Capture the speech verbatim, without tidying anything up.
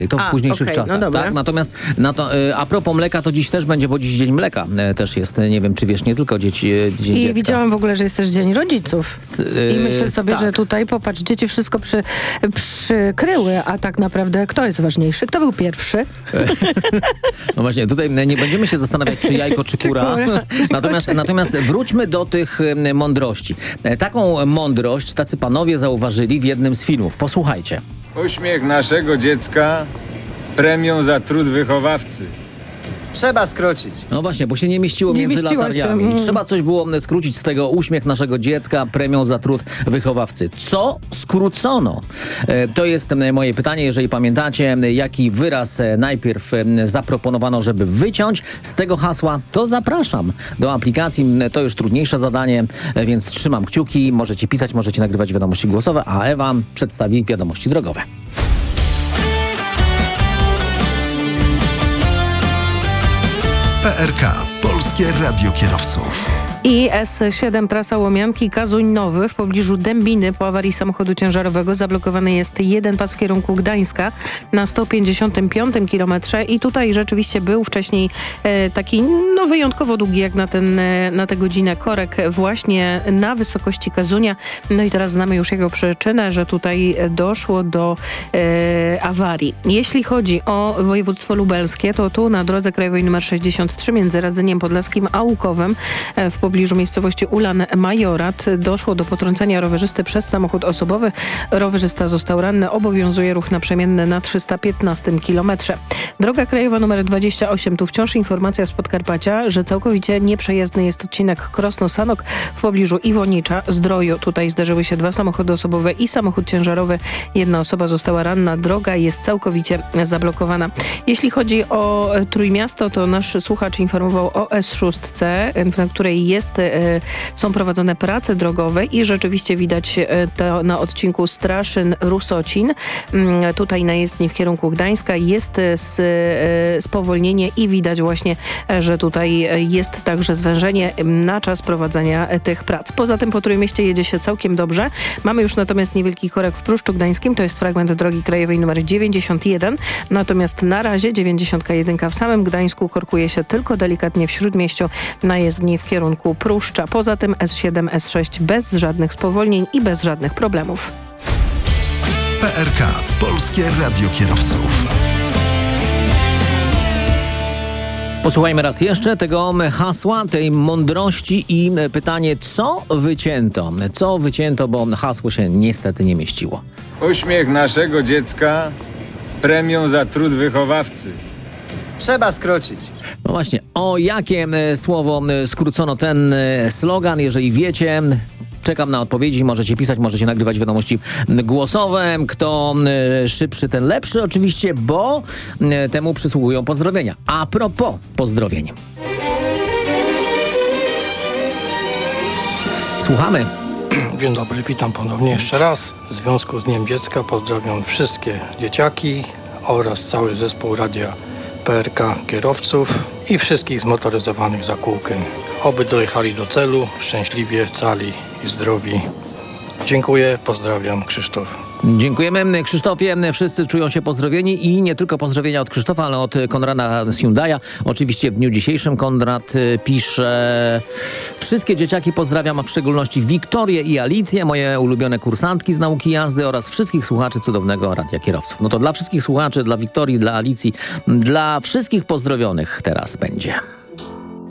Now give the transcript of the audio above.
To w a, późniejszych okay, czasach, no tak? Natomiast na to, a propos mleka, to dziś też będzie, bo dziś Dzień Mleka też jest, nie wiem, czy wiesz, nie tylko dzieci, Dzień I Dziecka. widziałam w ogóle, że jest też Dzień Rodziców. I myślę sobie, tak. że tutaj, popatrz, dzieci wszystko przy, przykryły, a tak naprawdę kto jest ważniejszy? Kto był pierwszy? No właśnie, tutaj nie będziemy się zastanawiać, czy jajko, czy kura. Czy kura. Natomiast, natomiast wróćmy do tych mądrości. Taką mądrość tacy panowie zauważyli w jednym z filmów. Posłuchajcie. Uśmiech naszego dziecka premią za trud wychowawcy. Trzeba skrócić. No właśnie, bo się nie mieściło Nie między mieściło się, latariami. mm. Trzeba coś było skrócić z tego uśmiech naszego dziecka premią za trud wychowawcy. Co skrócono? E, to jest e, moje pytanie, jeżeli pamiętacie, e, jaki wyraz e, najpierw e, zaproponowano, żeby wyciąć z tego hasła, to zapraszam do aplikacji. E, To już trudniejsze zadanie, e, więc trzymam kciuki. Możecie pisać, możecie nagrywać wiadomości głosowe, a Ewa przedstawi wiadomości drogowe. P R K. Polskie Radio Kierowców. I S siedem trasa Łomianki Kazuń-Nowy w pobliżu Dębiny po awarii samochodu ciężarowego zablokowany jest jeden pas w kierunku Gdańska na sto pięćdziesiątym piątym kilometrze i tutaj rzeczywiście był wcześniej e, taki no wyjątkowo długi jak na, ten, e, na tę godzinę korek właśnie na wysokości Kazunia. No i teraz znamy już jego przyczynę, że tutaj doszło do e, awarii. Jeśli chodzi o województwo lubelskie, to tu na drodze krajowej nr sześćdziesiąt trzy między Radzeniem Podlaskim a Łukowem e, w W pobliżu miejscowości Ulan Majorat doszło do potrącenia rowerzysty przez samochód osobowy. Rowerzysta został ranny. Obowiązuje ruch naprzemienny na trzysta piętnastym kilometrze. Droga krajowa numer dwadzieścia osiem. Tu wciąż informacja z Podkarpacia, że całkowicie nieprzejezdny jest odcinek Krosno-Sanok w pobliżu Iwonicza Zdroju. Tutaj zderzyły się dwa samochody osobowe i samochód ciężarowy. Jedna osoba została ranna. Droga jest całkowicie zablokowana. Jeśli chodzi o Trójmiasto, to nasz słuchacz informował o S sześć, na której jest Jest, są prowadzone prace drogowe i rzeczywiście widać to na odcinku Straszyn-Rusocin. Tutaj na jezdni w kierunku Gdańska jest spowolnienie i widać właśnie, że tutaj jest także zwężenie na czas prowadzenia tych prac. Poza tym po Trójmieście jedzie się całkiem dobrze. Mamy już natomiast niewielki korek w Pruszczu Gdańskim. To jest fragment drogi krajowej numer dziewięćdziesiąt jeden. Natomiast na razie dziewięćdziesiąt jeden w samym Gdańsku korkuje się tylko delikatnie w Śródmieściu na jezdni w kierunku Pruszcza. Poza tym S siedem, S sześć bez żadnych spowolnień i bez żadnych problemów. P R K. Polskie Radio Kierowców. Posłuchajmy raz jeszcze tego hasła, tej mądrości i pytanie, co wycięto? Co wycięto, bo hasło się niestety nie mieściło. Uśmiech naszego dziecka premią za trud wychowawcy. Trzeba skrócić. No właśnie, o jakie e, słowo e, skrócono ten e, slogan? Jeżeli wiecie, czekam na odpowiedzi. Możecie pisać, możecie nagrywać wiadomości głosowe. Kto e, szybszy, ten lepszy oczywiście, bo e, temu przysługują pozdrowienia. A propos pozdrowień. Słuchamy. Dzień dobry, witam ponownie jeszcze raz. W związku z Dniem Dziecka pozdrawiam wszystkie dzieciaki oraz cały zespół Radia P R K kierowców i wszystkich zmotoryzowanych za kółkiem. Oby dojechali do celu szczęśliwie, cali i zdrowi. Dziękuję, pozdrawiam, Krzysztof. Dziękujemy, Krzysztofie. Wszyscy czują się pozdrowieni i nie tylko pozdrowienia od Krzysztofa, ale od Konrada z Hyundai'a. Oczywiście w dniu dzisiejszym Konrad pisze: wszystkie dzieciaki pozdrawiam, a w szczególności Wiktorię i Alicję, moje ulubione kursantki z nauki jazdy oraz wszystkich słuchaczy cudownego Radia Kierowców. No to dla wszystkich słuchaczy, dla Wiktorii, dla Alicji, dla wszystkich pozdrowionych teraz będzie.